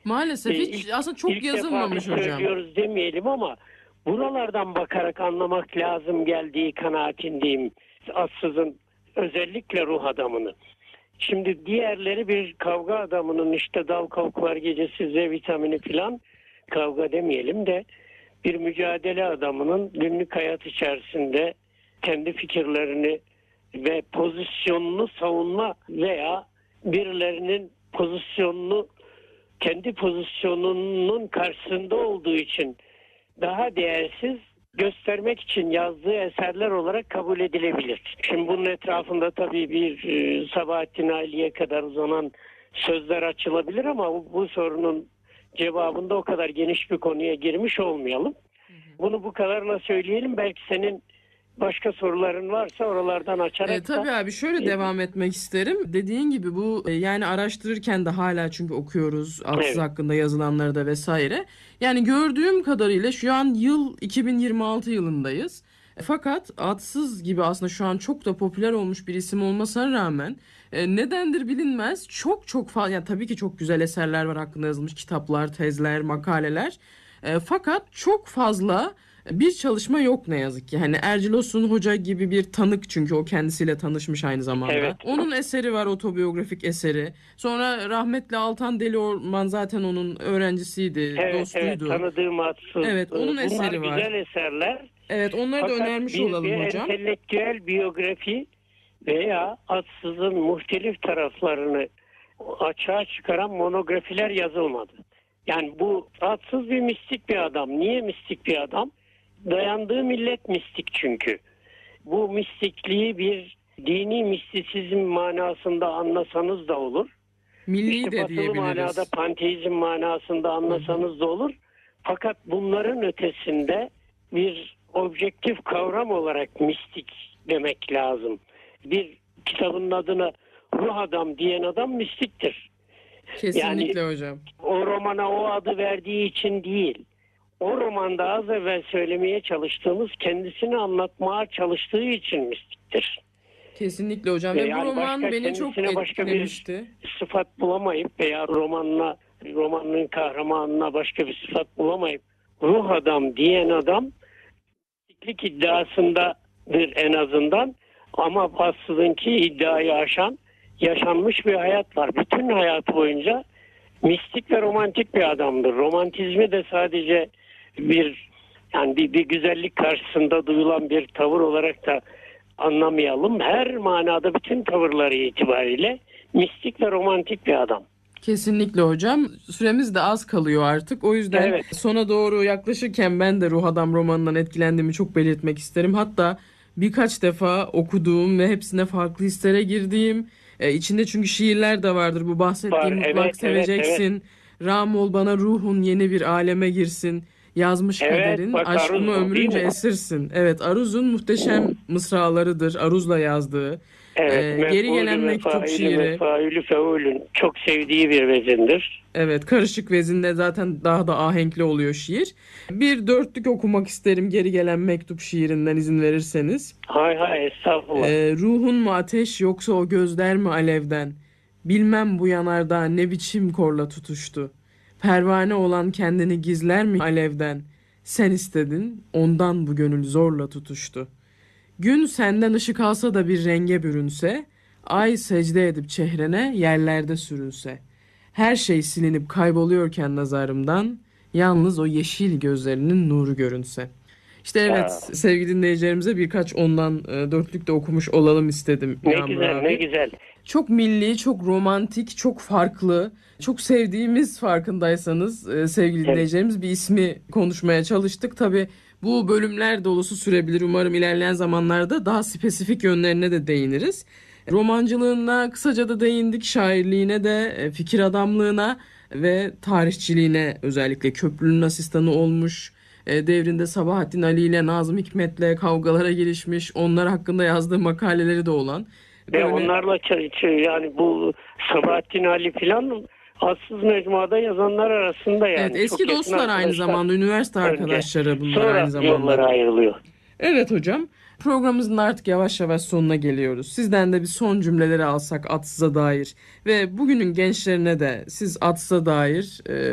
Maalesef hiç aslında çok ilk yazılmamış defa hocam. söylüyoruz demeyelim ama buralardan bakarak anlamak lazım geldiği kanaatindeyim. Atsız'ın özellikle ruh adamını. Şimdi diğerleri bir kavga adamının işte dal kavuklar gecesi Z vitamini filan, kavga demeyelim de bir mücadele adamının günlük hayat içerisinde kendi fikirlerini ve pozisyonunu savunma veya birilerinin pozisyonunu kendi pozisyonunun karşısında olduğu için daha değersiz göstermek için yazdığı eserler olarak kabul edilebilir. Şimdi bunun etrafında tabii bir Sabahattin Ali'ye kadar uzanan sözler açılabilir ama bu sorunun cevabında o kadar geniş bir konuya girmiş olmayalım. Bunu bu kadarla söyleyelim. Belki senin başka soruların varsa oralardan açarak Tabii abi şöyle devam etmek isterim. Dediğin gibi bu yani araştırırken de hala çünkü okuyoruz Atsız hakkında yazılanları da vesaire. Yani gördüğüm kadarıyla şu an yıl 2026 yılındayız. Fakat Atsız gibi aslında şu an çok da popüler olmuş bir isim olmasına rağmen nedendir bilinmez çok fazla, yani tabii ki çok güzel eserler var hakkında yazılmış kitaplar, tezler, makaleler. Fakat çok fazla bir çalışma yok ne yazık ki. Hani Ercil Osun Hoca gibi bir tanık, çünkü o kendisiyle tanışmış aynı zamanda. Evet. Onun eseri var, otobiyografik eseri. Sonra rahmetli Altan Deliorman zaten onun öğrencisiydi, dostuydu. Evet, tanıdığım Atsız. Evet, onun eseri var. Bunlar güzel eserler. Evet, onları da önermiş olalım bir hocam. entelektüel biyografi veya Atsız'ın muhtelif taraflarını açığa çıkaran monografiler yazılmadı. Yani bu Atsız bir mistik bir adam. Niye mistik bir adam? Dayandığı millet mistik çünkü. Bu mistikliği bir dini mistisizm manasında anlasanız da olur. Milli İşte de batılı diyebiliriz. manada, panteizm manasında anlasanız da olur. Fakat bunların ötesinde bir objektif kavram olarak mistik demek lazım. Bir kitabın adına ruh adam diyen adam mistiktir. Kesinlikle yani, hocam. O romana o adı verdiği için değil. O romanda az evvel söylemeye çalıştığımız, kendisini anlatmaya çalıştığı için mistiktir. Kesinlikle hocam. Ve bu Yani roman beni çok başka bir etkilemişti. sıfat bulamayıp veya romanın kahramanına başka bir sıfat bulamayıp ruh adam diyen adam mistiklik iddiasındadır en azından, ama Atsız'ınki iddiayı aşan yaşanmış bir hayat var. Bütün hayatı boyunca mistik ve romantik bir adamdır. Romantizmi de sadece bir güzellik karşısında duyulan bir tavır olarak da anlamayalım. Her manada bütün tavırları itibariyle mistik ve romantik bir adam. Kesinlikle hocam. Süremiz de az kalıyor artık. O yüzden sona doğru yaklaşırken ben de Ruh Adam romanından etkilendiğimi çok belirtmek isterim. Hatta birkaç defa okuduğum ve hepsine farklı hislere girdiğim, içinde çünkü şiirler de vardır. Bu bahsettiğim mutlak seveceksin. Ram ol bana ruhun yeni bir aleme girsin. Yazmış kaderin aşkımı ömrünce esirsin. Evet, Aruz'un muhteşem mısralarıdır. Aruz'la yazdığı. Geri gelen mektup şiiri. Faülü feulün çok sevdiği bir vezindir. Evet, karışık vezinde zaten daha da ahenkli oluyor şiir. Bir dörtlük okumak isterim geri gelen mektup şiirinden, izin verirseniz. Hay estağfurullah. Ruhun mu ateş yoksa o gözler mi alevden? Bilmem bu yanardağ ne biçim korla tutuştu. Pervane olan kendini gizler mi alevden? Sen istedin, ondan bu gönül zorla tutuştu. Gün senden ışık alsa da bir renge bürünse, ay secde edip çehrene yerlerde sürünse. Her şey silinip kayboluyorken nazarımdan, yalnız o yeşil gözlerinin nuru görünse. İşte evet, sevgili dinleyicilerimize birkaç ondan dörtlük de okumuş olalım istedim. Ne güzel. Çok milli, çok romantik, çok farklı, çok sevdiğimiz, farkındaysanız sevgili dinleyicilerimiz, bir ismi konuşmaya çalıştık. Tabii bu bölümler dolusu sürebilir. Umarım ilerleyen zamanlarda daha spesifik yönlerine de değiniriz. Romancılığına kısaca da değindik, şairliğine de, fikir adamlığına ve tarihçiliğine, özellikle Köprülü'nün asistanı olmuş, devrinde Sabahattin Ali ile Nazım Hikmet'le kavgalara girişmiş, onlar hakkında yazdığı makaleleri de olan. Ve onlarla yani bu Sabahattin Ali filan Atsız Mecmua'da yazanlar arasında yani. Evet, eski dostlar aynı zamanda, üniversite arkadaşları bunlar sonra aynı zamanda. Sonra yollara ayrılıyor. Evet hocam, programımızın artık yavaş yavaş sonuna geliyoruz. Sizden de bir son cümleleri alsak Atsız'a dair ve bugünün gençlerine de siz Atsız'a dair